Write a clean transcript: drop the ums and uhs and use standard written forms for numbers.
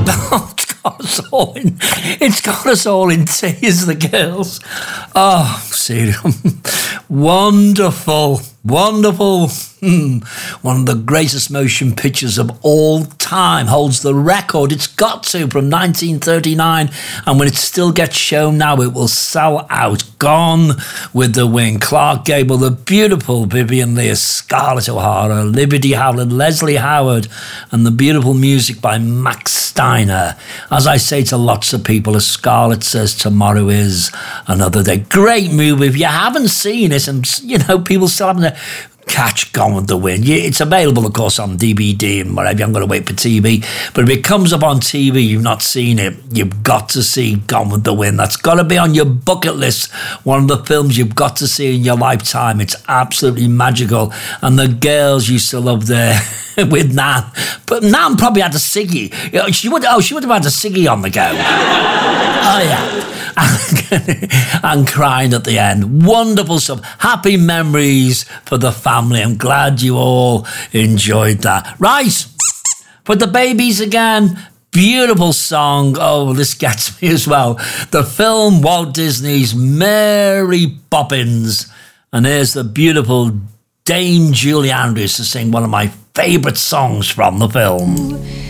It's got us all in tears, the girls. Oh, seriously. Wonderful. One of the greatest motion pictures of all time. Holds the record. It's got to, from 1939. And when it still gets shown now, it will sell out. Gone with the Wind. Clark Gable, the beautiful Vivien Leigh, Scarlett O'Hara, Liberty Howland, Leslie Howard, and the beautiful music by Max Steiner. As I say to lots of people, as Scarlett says, tomorrow is another day. Great movie. If you haven't seen it, and people still haven't catch Gone with the Wind. It's available, of course, on DVD and whatever. I'm going to wait for TV. But if it comes up on TV, you've not seen it, you've got to see Gone with the Wind. That's got to be on your bucket list. One of the films you've got to see in your lifetime. It's absolutely magical. And the girls used to love there with Nan. But Nan probably had a ciggy. She would have had a ciggy on the go. Oh, yeah. And crying at the end. Wonderful stuff. Happy memories for the family. I'm glad you all enjoyed that. Right, for the babies again. Beautiful song. Oh, this gets me as well. The film Walt Disney's Mary Poppins. And here's the beautiful Dame Julie Andrews to sing one of my favourite songs from the film.